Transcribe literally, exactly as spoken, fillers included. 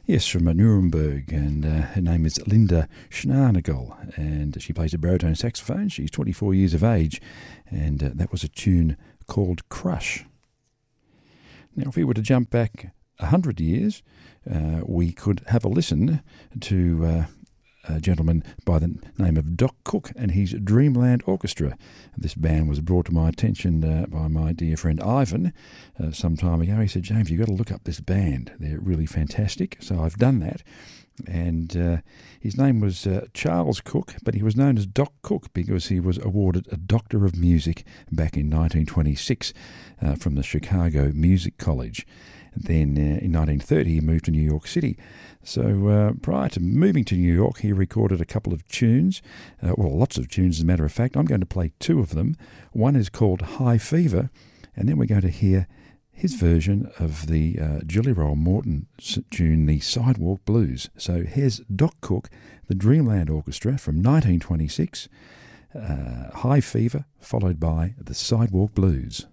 Yes, from uh, Nuremberg, and uh, her name is Linda Schnarnagel, and she plays a baritone saxophone. She's twenty-four years of age, and uh, that was a tune called Crush. Now, if we were to jump back a hundred years, uh, we could have a listen to uh, a gentleman by the name of Doc Cook and his Dreamland Orchestra. This band was brought to my attention uh, by my dear friend Ivan uh, some time ago. He said, James, you've got to look up this band. They're really fantastic. So I've done that. And uh, his name was uh, Charles Cook, but he was known as Doc Cook because he was awarded a Doctor of Music back in nineteen twenty-six uh, from the Chicago Music College. Then uh, in nineteen thirty, he moved to New York City. So uh, prior to moving to New York, he recorded a couple of tunes, uh, well, lots of tunes as a matter of fact. I'm going to play two of them. One is called High Fever, and then we're going to hear his version of the uh, Jelly Roll Morton tune, the Sidewalk Blues. So here's Doc Cook, the Dreamland Orchestra from nineteen twenty-six, uh, High Fever, followed by the Sidewalk Blues.